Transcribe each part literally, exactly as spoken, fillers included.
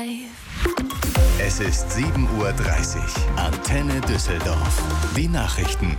Es ist sieben Uhr dreißig. Antenne Düsseldorf. Die Nachrichten.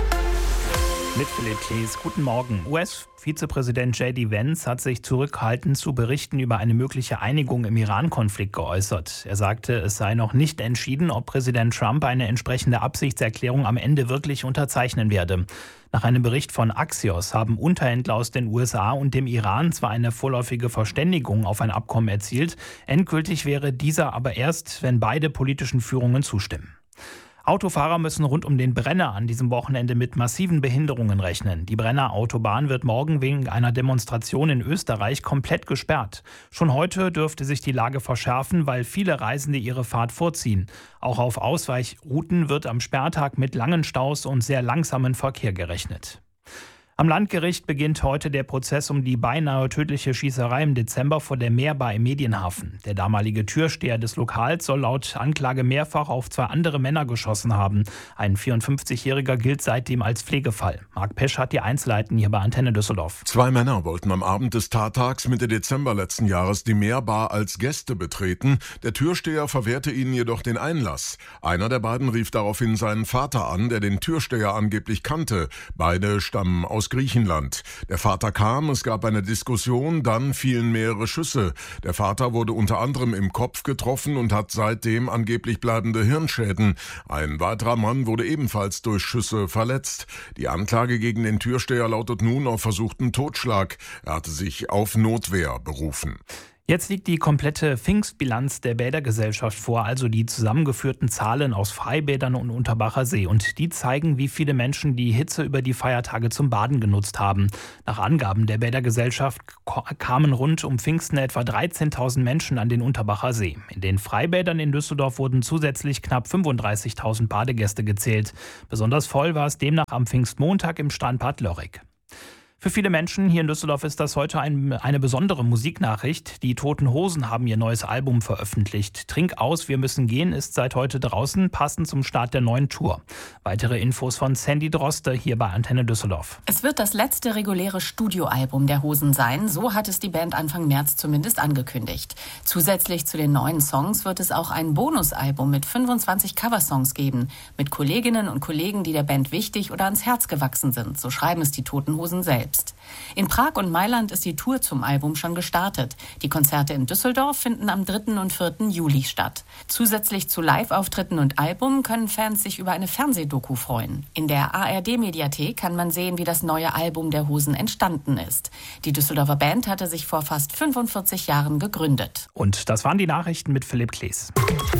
Mit Philipp Klees. Guten Morgen. U S-Vizepräsident J D Vance hat sich zurückhaltend zu Berichten über eine mögliche Einigung im Iran-Konflikt geäußert. Er sagte, es sei noch nicht entschieden, ob Präsident Trump eine entsprechende Absichtserklärung am Ende wirklich unterzeichnen werde. Nach einem Bericht von Axios haben Unterhändler aus den U S A und dem Iran zwar eine vorläufige Verständigung auf ein Abkommen erzielt, endgültig wäre dieser aber erst, wenn beide politischen Führungen zustimmen. Autofahrer müssen rund um den Brenner an diesem Wochenende mit massiven Behinderungen rechnen. Die Brenner Autobahn wird morgen wegen einer Demonstration in Österreich komplett gesperrt. Schon heute dürfte sich die Lage verschärfen, weil viele Reisende ihre Fahrt vorziehen. Auch auf Ausweichrouten wird am Sperrtag mit langen Staus und sehr langsamen Verkehr gerechnet. Am Landgericht beginnt heute der Prozess um die beinahe tödliche Schießerei im Dezember vor der Meerbar im Medienhafen. Der damalige Türsteher des Lokals soll laut Anklage mehrfach auf zwei andere Männer geschossen haben. Ein vierundfünfzigjähriger gilt seitdem als Pflegefall. Marc Pesch hat die Einzelheiten hier bei Antenne Düsseldorf. Zwei Männer wollten am Abend des Tattags Mitte Dezember letzten Jahres die Meerbar als Gäste betreten. Der Türsteher verwehrte ihnen jedoch den Einlass. Einer der beiden rief daraufhin seinen Vater an, der den Türsteher angeblich kannte. Beide stammen aus Griechenland. Der Vater kam, es gab eine Diskussion, dann fielen mehrere Schüsse. Der Vater wurde unter anderem im Kopf getroffen und hat seitdem angeblich bleibende Hirnschäden. Ein weiterer Mann wurde ebenfalls durch Schüsse verletzt. Die Anklage gegen den Türsteher lautet nun auf versuchten Totschlag. Er hatte sich auf Notwehr berufen. Jetzt liegt die komplette Pfingstbilanz der Bädergesellschaft vor, also die zusammengeführten Zahlen aus Freibädern und Unterbacher See. Und die zeigen, wie viele Menschen die Hitze über die Feiertage zum Baden genutzt haben. Nach Angaben der Bädergesellschaft kamen rund um Pfingsten etwa dreizehntausend Menschen an den Unterbacher See. In den Freibädern in Düsseldorf wurden zusätzlich knapp fünfunddreißigtausend Badegäste gezählt. Besonders voll war es demnach am Pfingstmontag im Strandbad Lörrick. Für viele Menschen hier in Düsseldorf ist das heute ein, eine besondere Musiknachricht. Die Toten Hosen haben ihr neues Album veröffentlicht. Trink aus, wir müssen gehen ist seit heute draußen, passend zum Start der neuen Tour. Weitere Infos von Sandy Droste hier bei Antenne Düsseldorf. Es wird das letzte reguläre Studioalbum der Hosen sein. So hat es die Band Anfang März zumindest angekündigt. Zusätzlich zu den neuen Songs wird es auch ein Bonusalbum mit fünfundzwanzig Coversongs geben. Mit Kolleginnen und Kollegen, die der Band wichtig oder ans Herz gewachsen sind. So schreiben es die Toten Hosen selbst. In Prag und Mailand ist die Tour zum Album schon gestartet. Die Konzerte in Düsseldorf finden am dritten und vierten Juli statt. Zusätzlich zu Live-Auftritten und Album können Fans sich über eine Fernsehdoku freuen. In der A R D-Mediathek kann man sehen, wie das neue Album der Hosen entstanden ist. Die Düsseldorfer Band hatte sich vor fast fünfundvierzig Jahren gegründet. Und das waren die Nachrichten mit Philipp Klees.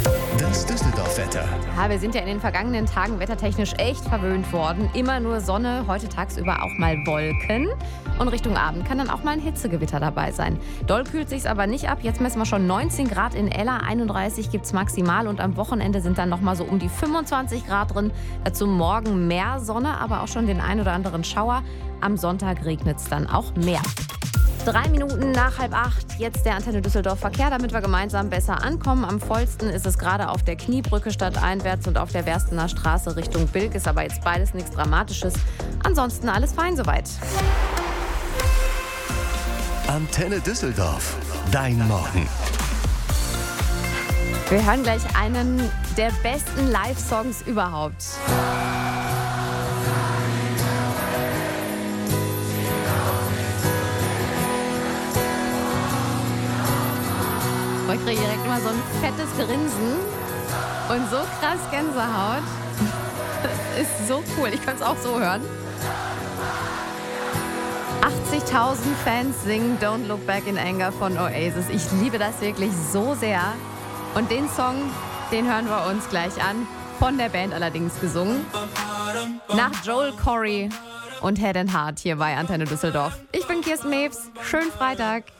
Das Düsseldorf-Wetter. Ja, wir sind ja in den vergangenen Tagen wettertechnisch echt verwöhnt worden. Immer nur Sonne, heute tagsüber auch mal Wolken. Und Richtung Abend kann dann auch mal ein Hitzegewitter dabei sein. Doll kühlt sich's aber nicht ab. Jetzt messen wir schon neunzehn Grad in Ella, einunddreißig gibt's maximal. Und am Wochenende sind dann noch mal so um die fünfundzwanzig Grad drin. Dazu morgen mehr Sonne, aber auch schon den ein oder anderen Schauer. Am Sonntag regnet's dann auch mehr. Drei Minuten nach halb acht, jetzt der Antenne Düsseldorf Verkehr, damit wir gemeinsam besser ankommen. Am vollsten ist es gerade auf der Kniebrücke stadteinwärts und auf der Werstener Straße Richtung Bilk. Ist aber jetzt beides nichts Dramatisches. Ansonsten alles fein soweit. Antenne Düsseldorf. Dein Morgen. Wir hören gleich einen der besten Live-Songs überhaupt. Ich kriege direkt mal so ein fettes Grinsen und so krass Gänsehaut. Das ist so cool. Ich kann es auch so hören. achtzigtausend Fans singen Don't Look Back in Anger von Oasis. Ich liebe das wirklich so sehr. Und den Song, den hören wir uns gleich an. Von der Band allerdings gesungen. Nach Joel Corry und Head and Heart hier bei Antenne Düsseldorf. Ich bin Kirsten Mewes. Schönen Freitag.